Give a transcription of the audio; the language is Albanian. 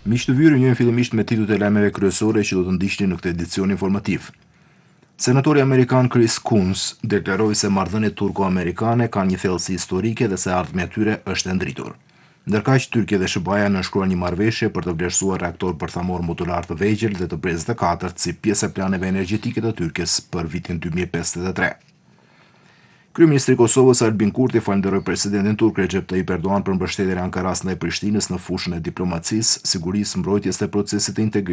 Miq të Vyri njojnë fillimisht me titujt e lajmeve kryesore që do të ndiqnin në këtë edicion informativ. Senatori amerikan Chris Coons deklaroi se marrëdhëniet turko-amerikane kanë një thellësi historike dhe se ardhmja e tyre është e ndritur. Ndërkaq, Tyrkia dhe SBA nënshkruan një marrëveshje për të vlerësuar reaktor bërthamor modular të vegjël dhe të 24 si pjesë e planeve energjetike të Tyrkisë për vitin 2053. Kryeministri i Kosovës Albin Kurti falenderoi presidentin turk Recep Tayyip Erdogan për mbështetjen e Ankaras ndaj Prishtinës në fushën e diplomacisë, sigurisë, mbrojtjes dhe procesit të integrimit